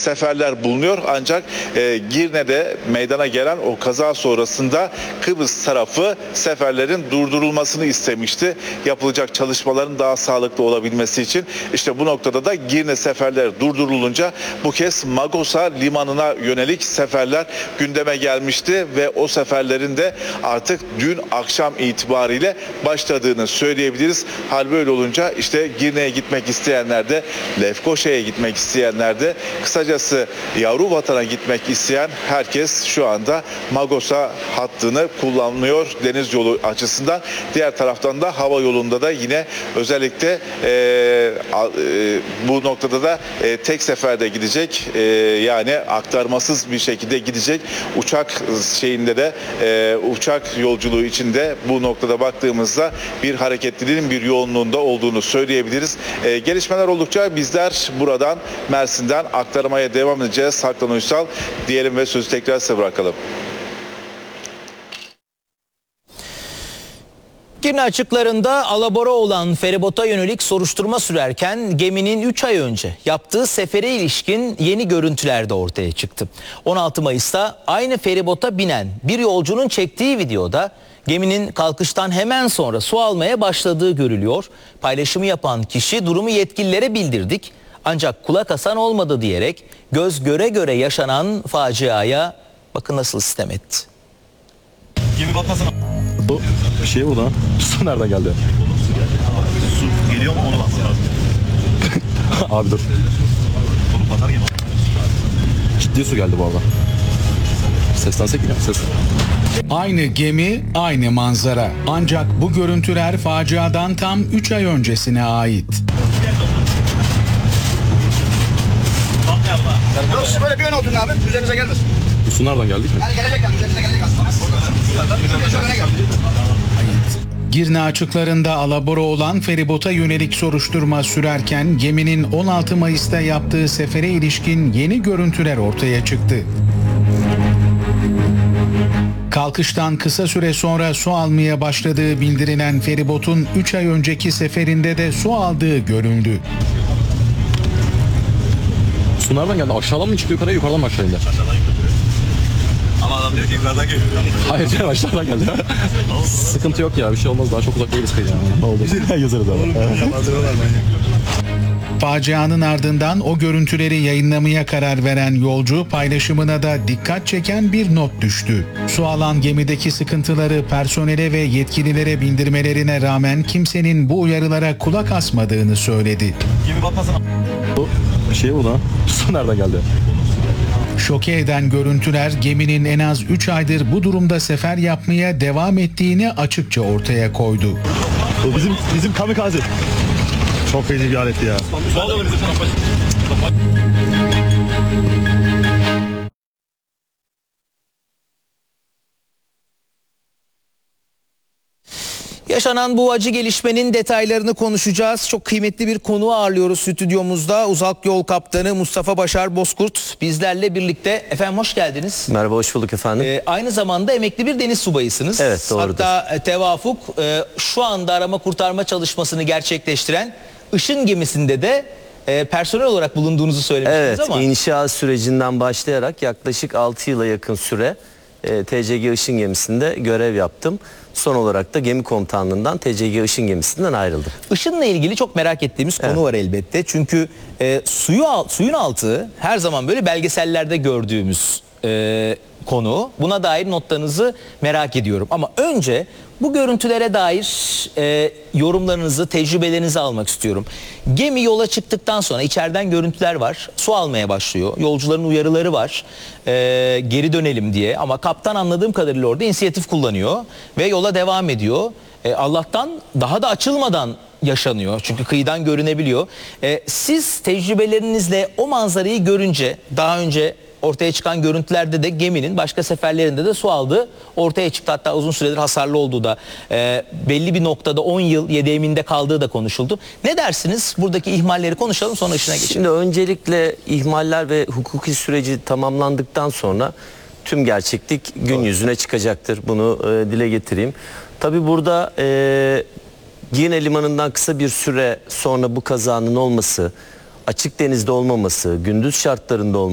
seferler bulunuyor. Ancak Girne'de meydana gelen o kaza sonrasında Kıbrıs tarafı seferlerin durdurulmasını istemişti. Yapılacak çalışmaların daha sağlıklı olabilmesi için. İşte bu noktada da Girne seferleri durdurulunca bu kez Magosa limanına yönelik seferler gündeme gelmişti ve o seferlerin de artık dün akşam itibariyle başladığını söyleyebiliriz. Hal böyle olunca işte Girne'ye gitmek isteyenler de, Lefkoşa'ya gitmek isteyenler de, kısacası yavru vatana gitmek isteyen herkes şu anda Magosa hattını kullanıyor deniz yolu açısından. Diğer taraftan da hava yolunda da yine özellikle bu noktada da tek seferde gidecek, yani aktarmasız bir şekilde gidecek uçak şeyinde de uçak yolculuğu içinde bu noktada baktığımızda bir hareketliliğin, bir yoğunluğunda olduğunu söyleyebiliriz. Gelişmeler oldukça bizler buradan Mersin'den aktarmaya devam edeceğiz. Haktan Uysal diyelim ve sözü tekrar size bırakalım. Girne açıklarında alabora olan feribota yönelik soruşturma sürerken geminin 3 ay önce yaptığı sefere ilişkin yeni görüntüler de ortaya çıktı. 16 Mayıs'ta aynı feribota binen bir yolcunun çektiği videoda geminin kalkıştan hemen sonra su almaya başladığı görülüyor. Paylaşımı yapan kişi durumu yetkililere bildirdik ancak kulak asan olmadı diyerek göz göre göre yaşanan faciaya bakın nasıl sitem etti. Gemi batmasın. Bu şey bu lan. Su nereden geldi? Su geliyor mu onu baksın lazım. Abi dur. Onu batar gibi. Ciddi su geldi bu arada. Seslensek mi? Ses. Aynı gemi, aynı manzara. Ancak bu görüntüler faciadan tam 3 ay öncesine ait. Yok siz böyle bir yöne oturun abi. Üzerinize gelmesin. Bu su nereden geldi ki? Yani gelecek yani. Üzerinize gelecek aslında. Girne açıklarında alabora olan feribota yönelik soruşturma sürerken geminin 16 Mayıs'ta yaptığı sefere ilişkin yeni görüntüler ortaya çıktı. Kalkıştan kısa süre sonra su almaya başladığı bildirilen feribotun 3 ay önceki seferinde de su aldığı görüldü. Su nereden geldi? Aşağıdan mı çıktı yukarıya, yukarıdan mı aşağı indi? Ama adam diyor ki yukarıdan geliyor. Hayır canım, aşağıdan geldi. Sıkıntı yok ya, bir şey olmaz, daha çok uzak değiliz kıyıya. Ne oldu? Yazarız ama. Facianın ardından o görüntüleri yayınlamaya karar veren yolcu paylaşımına da dikkat çeken bir not düştü. Su alan gemideki sıkıntıları personele ve yetkililere bildirmelerine rağmen kimsenin bu uyarılara kulak asmadığını söyledi. Gemi batmasın. Bu şey bu lan. Su nereden geldi? Şoke eden görüntüler geminin en az 3 aydır bu durumda sefer yapmaya devam ettiğini açıkça ortaya koydu. Bu bizim kamikaze. Çok feci bir aletti ya. Yaşanan bu acı gelişmenin detaylarını konuşacağız. Çok kıymetli bir konu ağırlıyoruz stüdyomuzda. Uzak Yol Kaptanı Mustafa Başar Bozkurt bizlerle birlikte. Efendim hoş geldiniz. Merhaba, hoş bulduk efendim. Aynı zamanda emekli bir deniz subayısınız. Evet, doğrudur. Hatta tevafuk şu anda arama kurtarma çalışmasını gerçekleştiren Işın gemisinde de personel olarak bulunduğunuzu söylemiştiniz Evet, ama. inşaat sürecinden başlayarak yaklaşık 6 yıla yakın süre TCG Işın gemisinde görev yaptım. Son olarak da gemi komutanlığından TCG Işın gemisinden ayrıldım. Işınla ilgili çok merak ettiğimiz konu var elbette. Çünkü suyun altı her zaman böyle belgesellerde gördüğümüz konu. Buna dair notlarınızı merak ediyorum. Ama önce bu görüntülere dair yorumlarınızı, tecrübelerinizi almak istiyorum. Gemi yola çıktıktan sonra içeriden görüntüler var. Su almaya başlıyor. Yolcuların uyarıları var. Geri dönelim diye. Ama kaptan anladığım kadarıyla orada inisiyatif kullanıyor. Ve yola devam ediyor. Allah'tan daha da açılmadan yaşanıyor. Çünkü kıyıdan görünebiliyor. Siz tecrübelerinizle o manzarayı görünce, daha önce ortaya çıkan görüntülerde de geminin başka seferlerinde de su aldığı ortaya çıktı. Hatta uzun süredir hasarlı olduğu da belli bir noktada 10 yıl yedeğiminde kaldığı da konuşuldu. Ne dersiniz? Buradaki ihmalleri konuşalım, sonra işine geçelim. Şimdi öncelikle ihmaller ve hukuki süreci tamamlandıktan sonra tüm gerçeklik gün yüzüne çıkacaktır. Bunu dile getireyim. Tabii burada Girne Limanı'ndan kısa bir süre sonra bu kazanın olması, açık denizde olmaması, gündüz şartlarında olması,